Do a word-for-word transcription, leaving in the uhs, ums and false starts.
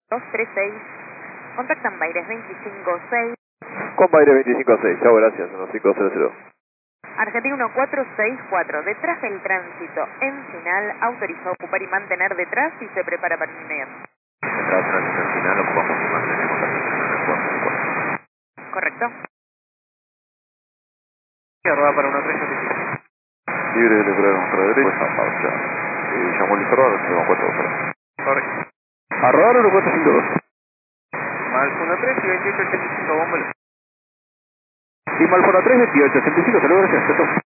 dos tres seis. Contactan Baires veinticinco seis. Con Baires veinticinco seis, chao, gracias, uno cinco cero cero. Argentina uno cuatro seis cuatro. Detrás del tránsito en final, autorizó ocupar y mantener detrás y se prepara para unir. Detrás del tránsito en final, ocupamos y mantenemos Argentina uno cuatro cuatro. ¿Correcto? Arroba para uno tres siete cinco. Libre de lograr contra derecha, pues a marcha. Eh, llamó el cerrado, uno cuatro dos. Correcto. Arroba uno cuatro cinco dos. Mal uno tres y veintiocho ochenta y cinco, bomba. Y Malfora tres, veintiocho ochenta y cinco, saludos, gracias,